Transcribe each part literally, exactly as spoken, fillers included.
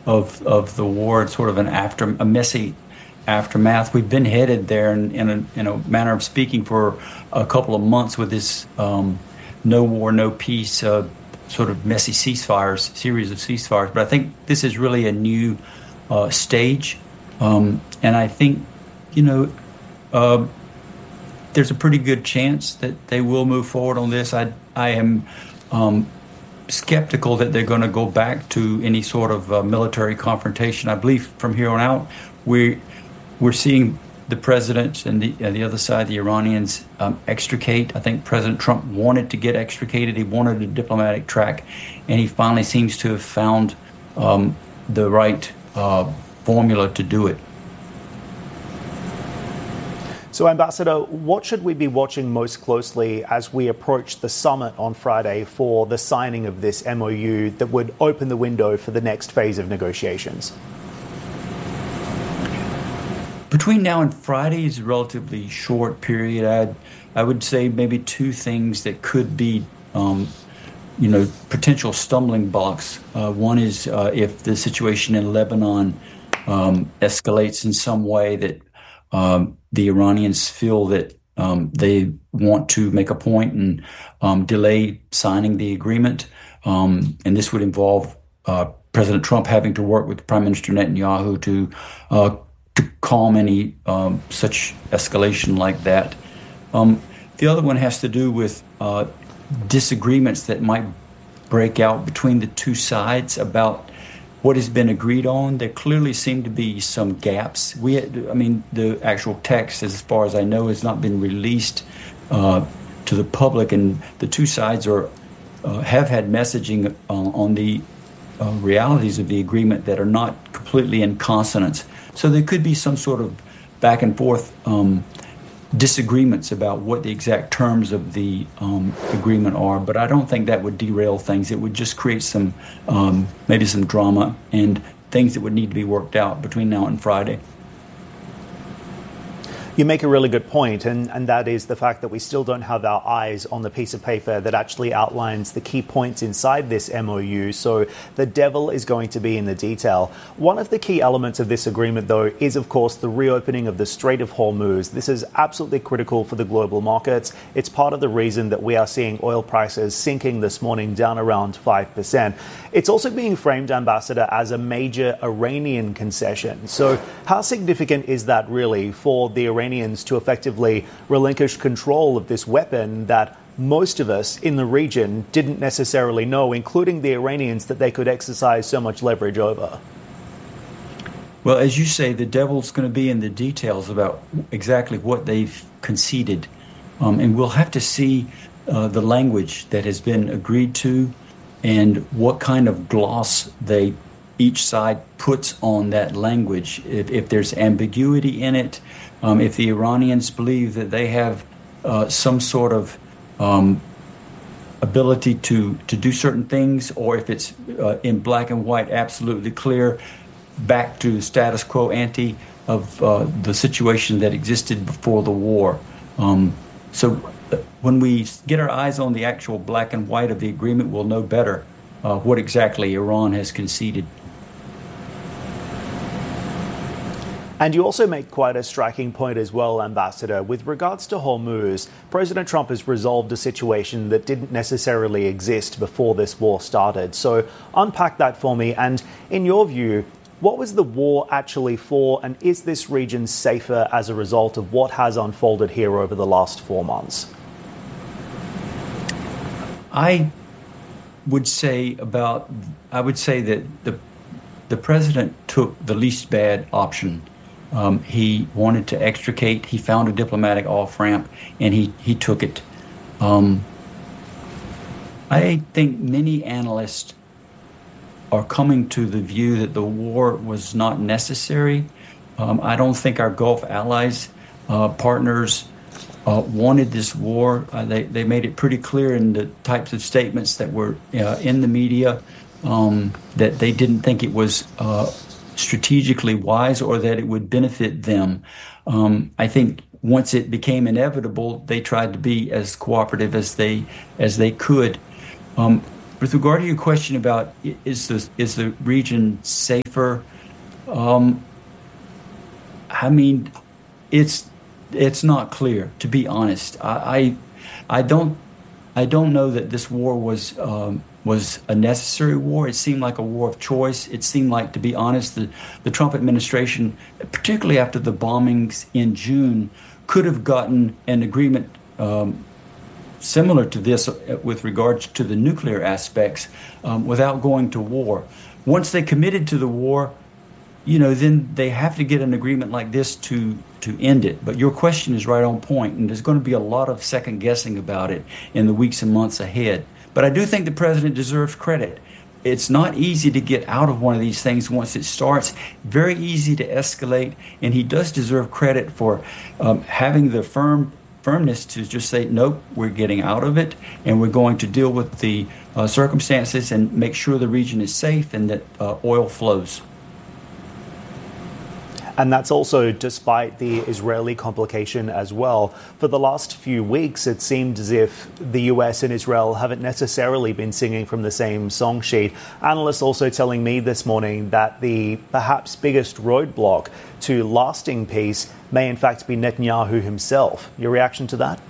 of of the war. It's sort of an after a messy aftermath. We've been headed there in, in, a, in a manner of speaking for a couple of months with this um, no war, no peace, uh, sort of messy ceasefires, series of ceasefires. But I think this is really a new uh, stage. Um, and I think, you know, uh, there's a pretty good chance that they will move forward on this. I, I am um, skeptical that they're going to go back to any sort of uh, military confrontation. I believe from here on out, we We're seeing the president and the, uh, the other side, the Iranians, um, extricate. I think President Trump wanted to get extricated. He wanted a diplomatic track, and he finally seems to have found um, the right uh, formula to do it. So, Ambassador, what should we be watching most closely as we approach the summit on Friday for the signing of this M O U that would open the window for the next phase of negotiations? Between now and Friday is a relatively short period. I'd, I would say maybe two things that could be, um, you know, potential stumbling blocks. Uh, one is uh, if the situation in Lebanon um, escalates in some way that um, the Iranians feel that um, they want to make a point and um, delay signing the agreement. Um, and this would involve uh, President Trump having to work with Prime Minister Netanyahu to uh, to calm any um, such escalation like that. Um, the other one has to do with uh, disagreements that might break out between the two sides about what has been agreed on. There clearly seem to be some gaps. We, I mean, the actual text, as far as I know, has not been released uh, to the public, and the two sides are uh, have had messaging uh, on the uh, realities of the agreement that are not completely in consonance. So there could be some sort of back and forth um, disagreements about what the exact terms of the um, agreement are, but I don't think that would derail things. It would just create some, um, maybe some drama and things that would need to be worked out between now and Friday. You make a really good point, and, and that is the fact that we still don't have our eyes on the piece of paper that actually outlines the key points inside this M O U, so the devil is going to be in the detail. One of the key elements of this agreement, though, is, of course, the reopening of the Strait of Hormuz. This is absolutely critical for the global markets. It's part of the reason that we are seeing oil prices sinking this morning down around five percent. It's also being framed, Ambassador, as a major Iranian concession. So how significant is that really for the Iranians to effectively relinquish control of this weapon that most of us in the region didn't necessarily know, including the Iranians, that they could exercise so much leverage over? Well, as you say, the devil's going to be in the details about exactly what they've conceded. Um, and we'll have to see uh, the language that has been agreed to and what kind of gloss they each side puts on that language. If, if there's ambiguity in it, um, if the Iranians believe that they have uh, some sort of um, ability to, to do certain things, or if it's uh, in black and white, absolutely clear, back to status quo ante of uh, the situation that existed before the war. Um, so uh, when we get our eyes on the actual black and white of the agreement, we'll know better uh, what exactly Iran has conceded. And you also make quite a striking point as well, Ambassador. With regards to Hormuz, President Trump has resolved a situation that didn't necessarily exist before this war started. So unpack that for me. And in your view, what was the war actually for? And is this region safer as a result of what has unfolded here over the last four months? I would say about, I would say that the, the president took the least bad option. Um, he wanted to extricate. He found a diplomatic off-ramp, and he, he took it. Um, I think many analysts are coming to the view that the war was not necessary. Um, I don't think our Gulf allies, uh, partners, uh, wanted this war. Uh, they, they made it pretty clear in the types of statements that were uh, in the media um, that they didn't think it was uh, strategically wise or that it would benefit them. Um, I think once it became inevitable, they tried to be as cooperative as they as they could. Um, with regard to your question about is the is the region safer, um, I mean, it's it's not clear, to be honest. I I, I don't I don't know that this war was um, was a necessary war. It seemed like a war of choice. It seemed like, to be honest, the, the Trump administration, particularly after the bombings in June, could have gotten an agreement um, similar to this with regards to the nuclear aspects um, without going to war. Once they committed to the war, you know, then they have to get an agreement like this to to end it. But your question is right on point, and there's going to be a lot of second guessing about it in the weeks and months ahead. But I do think the president deserves credit. It's not easy to get out of one of these things once it starts. Very easy to escalate, and he does deserve credit for um, having the firm firmness to just say, nope, we're getting out of it, and we're going to deal with the uh, circumstances and make sure the region is safe and that uh, oil flows. And that's also despite the Israeli complication as well. For the last few weeks, it seemed as if the U S and Israel haven't necessarily been singing from the same song sheet. Analysts also telling me this morning that the perhaps biggest roadblock to lasting peace may in fact be Netanyahu himself. Your reaction to that?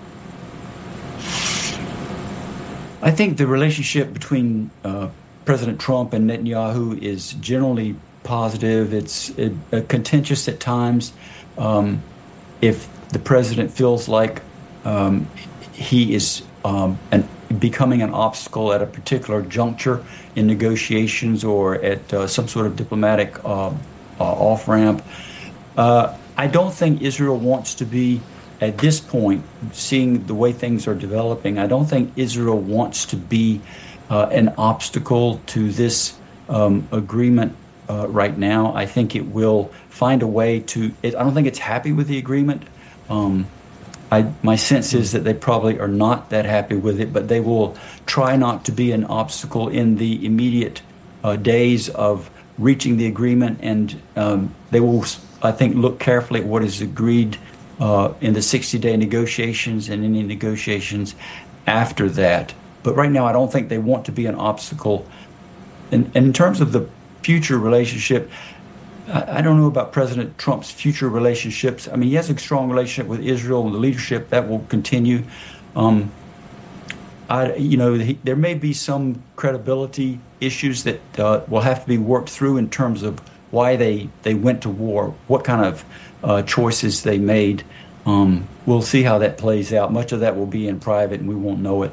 I think the relationship between uh, President Trump and Netanyahu is generally positive. It's it, uh, contentious at times. Um, if the president feels like um, he is um, an, becoming an obstacle at a particular juncture in negotiations or at uh, some sort of diplomatic uh, uh, off-ramp, uh, I don't think Israel wants to be, at this point, seeing the way things are developing, I don't think Israel wants to be uh, an obstacle to this um, agreement Uh, right now. I think it will find a way to, it, I don't think it's happy with the agreement. Um, I, my sense is that they probably are not that happy with it, but they will try not to be an obstacle in the immediate uh, days of reaching the agreement. And um, they will, I think, look carefully at what is agreed uh, in the sixty-day negotiations and any negotiations after that. But right now, I don't think they want to be an obstacle. And, and in terms of the future relationship, I don't know about President Trump's future relationships. I mean, he has a strong relationship with Israel and the leadership that will continue. Um, I, you know, he, there may be some credibility issues that uh, will have to be worked through in terms of why they, they went to war, what kind of uh, choices they made. Um, we'll see how that plays out. Much of that will be in private, and we won't know it.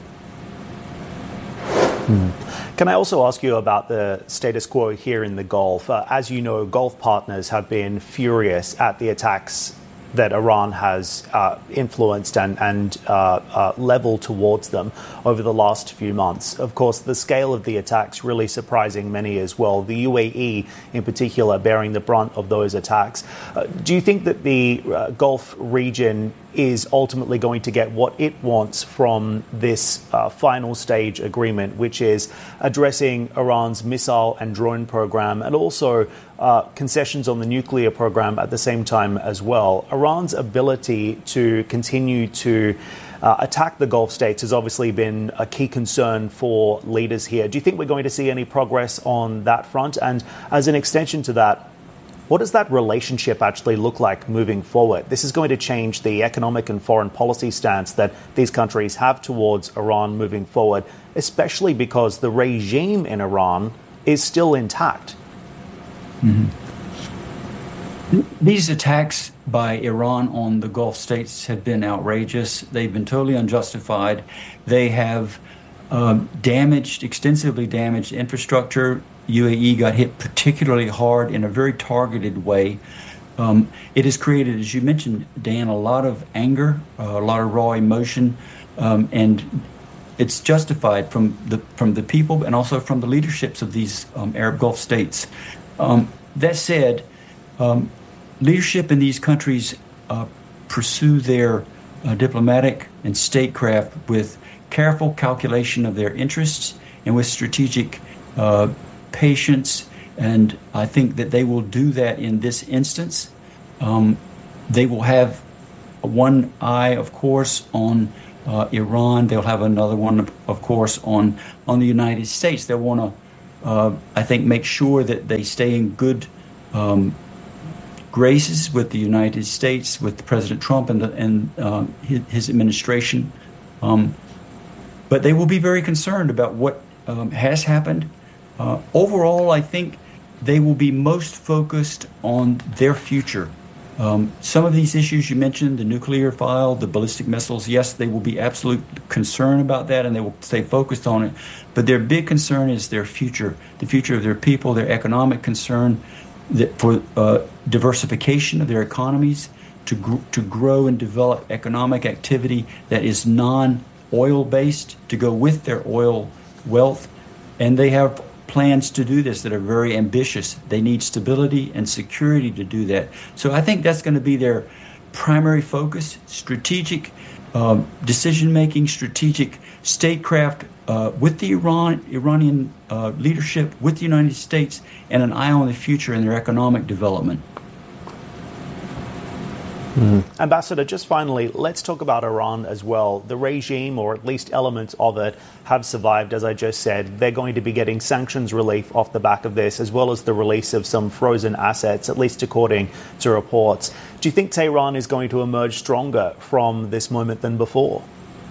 Hmm. Can I also ask you about the status quo here in the Gulf? Uh, as you know, Gulf partners have been furious at the attacks that Iran has uh, influenced and, and uh, uh, leveled towards them over the last few months. Of course, the scale of the attacks really surprising many as well, the U A E in particular bearing the brunt of those attacks. Uh, do you think that the uh, Gulf region is ultimately going to get what it wants from this uh, final stage agreement, which is addressing Iran's missile and drone program and also uh, concessions on the nuclear program at the same time as well? Iran's ability to continue to uh, attack the Gulf states has obviously been a key concern for leaders here. Do you think we're going to see any progress on that front? And as an extension to that, what does that relationship actually look like moving forward? This is going to change the economic and foreign policy stance that these countries have towards Iran moving forward, especially because the regime in Iran is still intact. Mm-hmm. These attacks by Iran on the Gulf states have been outrageous. They've been totally unjustified. They have um, damaged, extensively damaged infrastructure. U A E got hit particularly hard in a very targeted way. Um, it has created, as you mentioned, Dan, a lot of anger, uh, a lot of raw emotion, um, and it's justified from the from the people and also from the leaderships of these um, Arab Gulf states. Um, that said, um, leadership in these countries uh, pursue their uh, diplomatic and statecraft with careful calculation of their interests and with strategic uh, patience, and I think that they will do that in this instance. Um, they will have one eye, of course, on uh, Iran. They'll have another one, of course, on, on the United States. They'll want to, uh, I think, make sure that they stay in good um, graces with the United States, with President Trump and, the, and uh, his, his administration. Um, but they will be very concerned about what um, has happened. Uh, overall, I think they will be most focused on their future. Um, some of these issues you mentioned, the nuclear file, the ballistic missiles, yes, they will be absolute concern about that and they will stay focused on it. But their big concern is their future, the future of their people, their economic concern that for uh, diversification of their economies, to, gr- to grow and develop economic activity that is non-oil based, to go with their oil wealth. And they have plans to do this that are very ambitious. They need stability and security to do that. So I think that's going to be their primary focus, strategic um, decision-making, strategic statecraft uh, with the Iran Iranian uh, leadership, with the United States, and an eye on the future and their economic development. Mm. Ambassador, just finally, let's talk about Iran as well. The regime, or at least elements of it, have survived, as I just said. They're going to be getting sanctions relief off the back of this, as well as the release of some frozen assets, at least according to reports. Do you think Tehran is going to emerge stronger from this moment than before?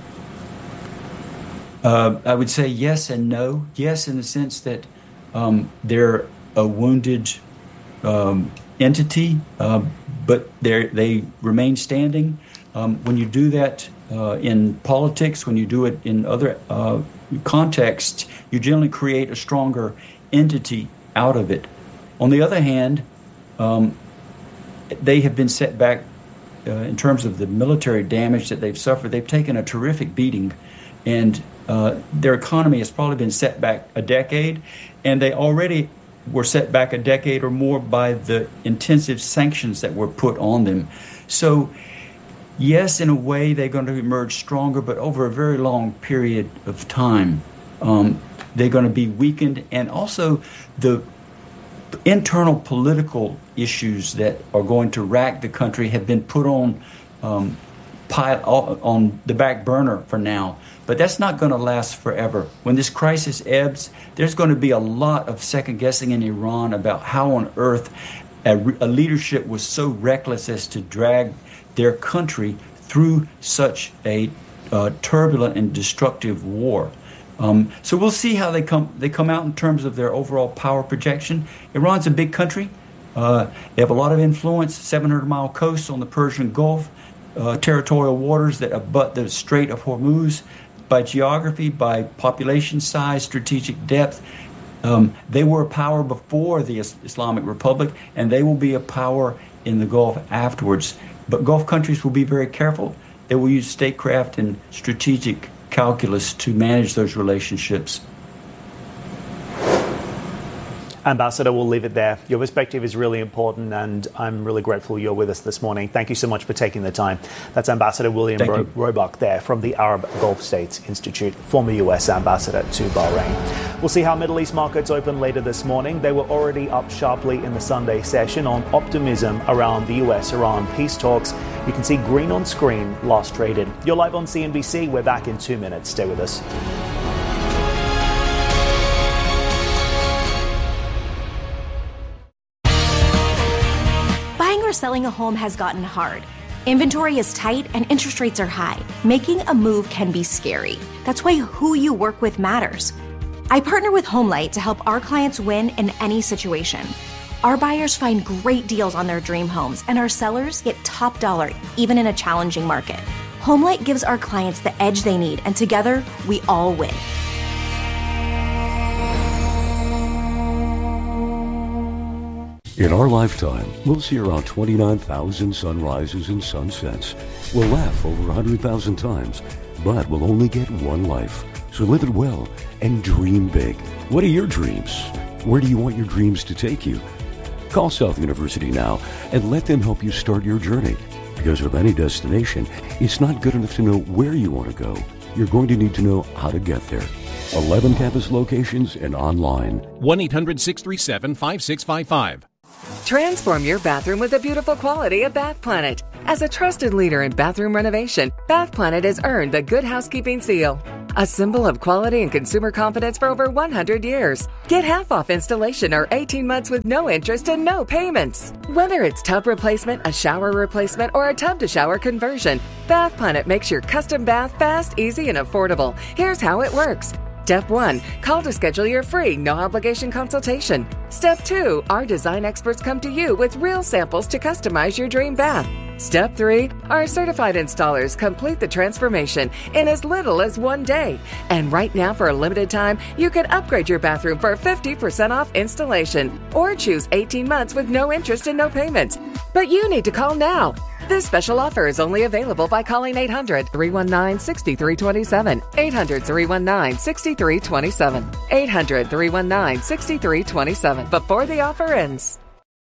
Uh, I would say yes and no. Yes, in the sense that um, they're a wounded um, entity, uh, but they they remain standing. Um, when you do that uh, in politics, when you do it in other uh, contexts, you generally create a stronger entity out of it. On the other hand, um, they have been set back uh, in terms of the military damage that they've suffered. They've taken a terrific beating, and uh, their economy has probably been set back a decade, and they already were set back a decade or more by the intensive sanctions that were put on them. So, yes, in a way, they're going to emerge stronger, but over a very long period of time, um, they're going to be weakened. And also, the internal political issues that are going to rack the country have been put on um, pile, on the back burner for now. But that's not going to last forever. When this crisis ebbs, there's going to be a lot of second guessing in Iran about how on earth a, a leadership was so reckless as to drag their country through such a uh, turbulent and destructive war. Um, so we'll see how they come they come out in terms of their overall power projection. Iran's a big country. Uh, they have a lot of influence, seven hundred mile coast on the Persian Gulf, uh, territorial waters that abut the Strait of Hormuz. By geography, by population size, strategic depth. Um, they were a power before the Islamic Republic, and they will be a power in the Gulf afterwards. But Gulf countries will be very careful. They will use statecraft and strategic calculus to manage those relationships. Ambassador, we'll leave it there. Your perspective is really important, and I'm really grateful you're with us this morning. Thank you so much for taking the time. That's Ambassador William Ro- Roebuck there from the Arab Gulf States Institute, former U S ambassador to Bahrain. We'll see how Middle East markets open later this morning. They were already up sharply in the Sunday session on optimism around the U S-Iran peace talks. You can see green on screen, last traded. You're live on C N B C. We're back in two minutes. Stay with us. Buying or selling a home has gotten hard. Inventory is tight and interest rates are high. Making a move can be scary. That's why who you work with matters. I partner with HomeLight to help our clients win in any situation. Our buyers find great deals on their dream homes, and our sellers get top dollar, even in a challenging market. HomeLight gives our clients the edge they need, and together, we all win. In our lifetime, we'll see around twenty-nine thousand sunrises and sunsets. We'll laugh over one hundred thousand times, but we'll only get one life. So live it well and dream big. What are your dreams? Where do you want your dreams to take you? Call South University now and let them help you start your journey. Because with any destination, it's not good enough to know where you want to go. You're going to need to know how to get there. eleven campus locations and online. one eight hundred six three seven five six five five. Transform your bathroom with the beautiful quality of Bath Planet. As a trusted leader in bathroom renovation, Bath Planet has earned the Good Housekeeping seal, a symbol of quality and consumer confidence for over one hundred years. Get half off installation or eighteen months with no interest and no payments. Whether it's tub replacement, a shower replacement, or a tub-to-shower conversion, Bath Planet makes your custom bath fast, easy, and affordable. Here's how it works. Step one, call to schedule your free, no-obligation consultation. Step two, our design experts come to you with real samples to customize your dream bath. Step three, our certified installers complete the transformation in as little as one day. And right now, for a limited time, you can upgrade your bathroom for fifty percent off installation or choose eighteen months with no interest and no payments. But you need to call now. This special offer is only available by calling eight hundred, three one nine, six three two seven, eight hundred, three one nine, six three two seven, eight hundred, three one nine, six three two seven before the offer ends.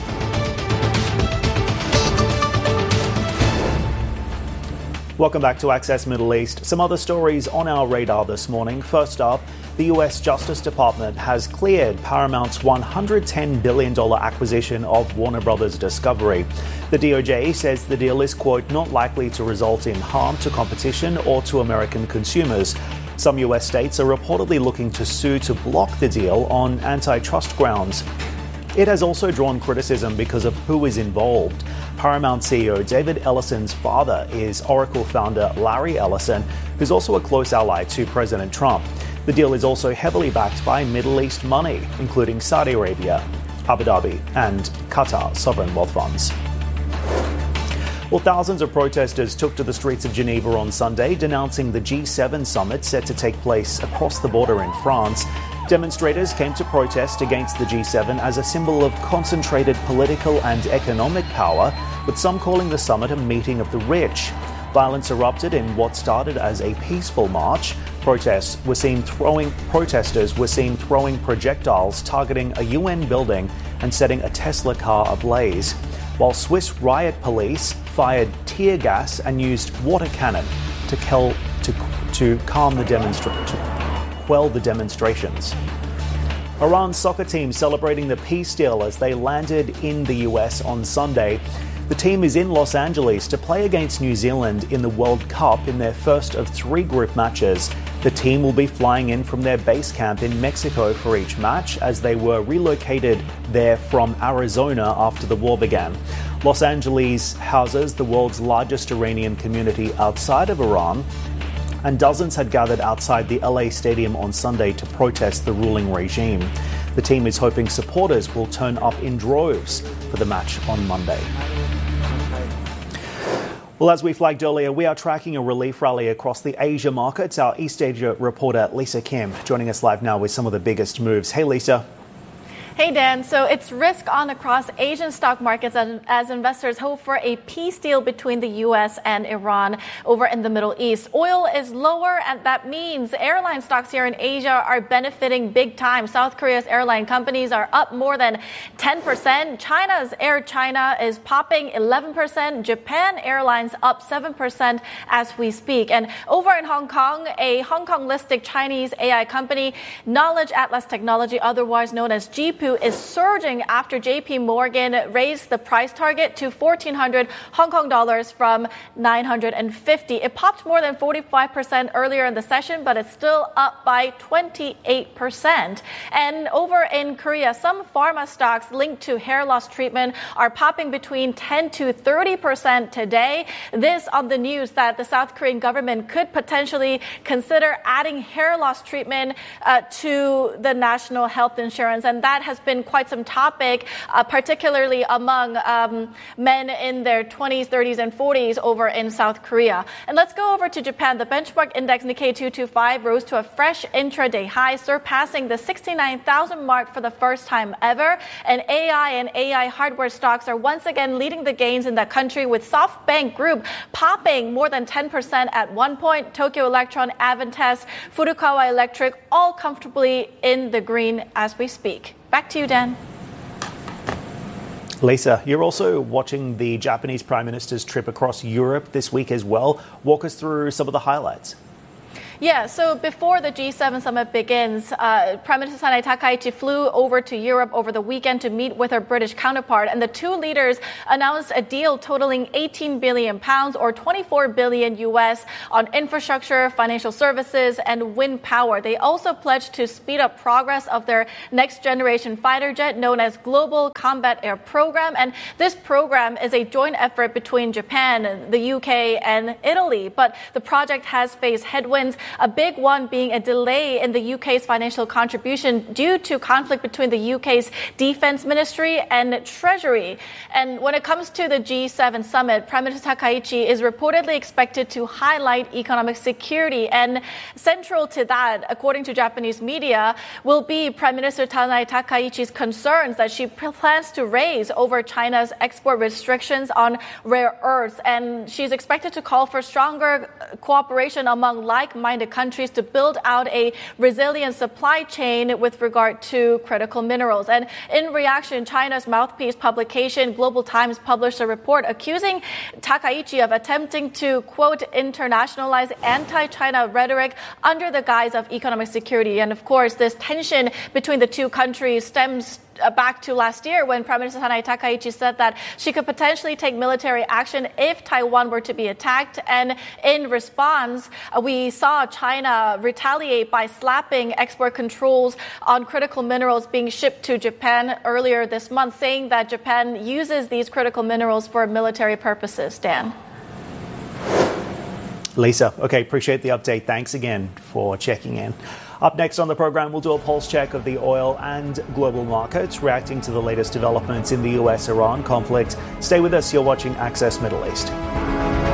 Welcome back to Access Middle East. Some other stories on our radar this morning. First up, the U S Justice Department has cleared Paramount's one hundred ten billion dollars acquisition of Warner Brothers Discovery. The D O J says the deal is, quote, not likely to result in harm to competition or to American consumers. Some U S states are reportedly looking to sue to block the deal on antitrust grounds. It has also drawn criticism because of who is involved. Paramount C E O David Ellison's father is Oracle founder Larry Ellison, who's also a close ally to President Trump. The deal is also heavily backed by Middle East money, including Saudi Arabia, Abu Dhabi, and Qatar sovereign wealth funds. Well, thousands of protesters took to the streets of Geneva on Sunday, denouncing the G seven summit set to take place across the border in France. Demonstrators came to protest against the G seven as a symbol of concentrated political and economic power, with some calling the summit a meeting of the rich. Violence erupted in what started as a peaceful march. Protests were seen throwing protesters were seen throwing projectiles targeting a U N building and setting a Tesla car ablaze, while Swiss riot police fired tear gas and used water cannon to kill to to calm the demonstra- to quell the demonstrations. Iran's soccer team celebrating the peace deal as they landed in the U S on Sunday. The team is in Los Angeles to play against New Zealand in the World Cup in their first of three group matches. The team will be flying in from their base camp in Mexico for each match, as they were relocated there from Arizona after the war began. Los Angeles houses the world's largest Iranian community outside of Iran, and dozens had gathered outside the L A Stadium on Sunday to protest the ruling regime. The team is hoping supporters will turn up in droves for the match on Monday. Well, as we flagged earlier, we are tracking a relief rally across the Asia markets. Our East Asia reporter Lisa Kim joining us live now with some of the biggest moves. Hey, Lisa. Hey, Dan. So it's risk on across Asian stock markets as, as investors hope for a peace deal between the U S and Iran over in the Middle East. Oil is lower, and that means airline stocks here in Asia are benefiting big time. South Korea's airline companies are up more than ten percent. China's Air China is popping eleven percent. Japan Airlines up seven percent as we speak. And over in Hong Kong, a Hong Kong-listed Chinese A I company, Knowledge Atlas Technology, otherwise known as G P U, is surging after J P Morgan raised the price target to fourteen hundred Hong Kong dollars from nine hundred fifty. It popped more than forty-five percent earlier in the session, but it's still up by twenty-eight percent. And over in Korea, some pharma stocks linked to hair loss treatment are popping between ten to thirty percent today. This on the news that the South Korean government could potentially consider adding hair loss treatment uh, to the national health insurance, and that has been quite some topic, uh, particularly among um, men in their twenties, thirties, and forties over in South Korea. And let's go over to Japan. The benchmark index Nikkei two twenty-five rose to a fresh intraday high, surpassing the sixty-nine thousand mark for the first time ever. And A I and A I hardware stocks are once again leading the gains in that country, with SoftBank Group popping more than ten percent at one point. Tokyo Electron, Advantest, Furukawa Electric, all comfortably in the green as we speak. Back to you, Dan. Lisa, you're also watching the Japanese Prime Minister's trip across Europe this week as well. Walk us through some of the highlights. Yeah, so before the G seven summit begins, uh, Prime Minister Sanai Takaichi flew over to Europe over the weekend to meet with her British counterpart, and the two leaders announced a deal totaling eighteen billion pounds or twenty-four billion U S on infrastructure, financial services, and wind power. They also pledged to speed up progress of their next generation fighter jet known as Global Combat Air Program, and this program is a joint effort between Japan, the U K, and Italy, but the project has faced headwinds, a big one being a delay in the U K's financial contribution due to conflict between the U K's Defense Ministry and Treasury. And when it comes to the G seven summit, Prime Minister Takaichi is reportedly expected to highlight economic security, and central to that, according to Japanese media, will be Prime Minister Sanai Takaichi's concerns that she plans to raise over China's export restrictions on rare earths, and she's expected to call for stronger cooperation among like-minded countries to build out a resilient supply chain with regard to critical minerals. And in reaction, China's mouthpiece publication Global Times published a report accusing Takaichi of attempting to, quote, internationalize anti-China rhetoric under the guise of economic security. And of course, this tension between the two countries stems back to last year when Prime Minister Sanai Takaichi said that she could potentially take military action if Taiwan were to be attacked. And in response, we saw China retaliate by slapping export controls on critical minerals being shipped to Japan earlier this month, saying that Japan uses these critical minerals for military purposes. Dan. Lisa, okay, appreciate the update. Thanks again for checking in. Up next on the program, we'll do a pulse check of the oil and global markets, reacting to the latest developments in the U S Iran conflict. Stay with us. You're watching Access Middle East.